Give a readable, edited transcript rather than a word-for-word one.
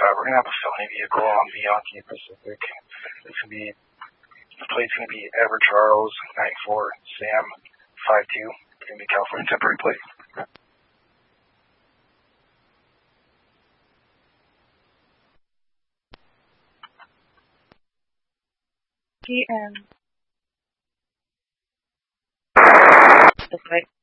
we're going to have a felony vehicle on Bianchi Pacific. The plate's going to be Edward Charles 94 Sam 52. It's going to be California temporary plate. PM. That's right.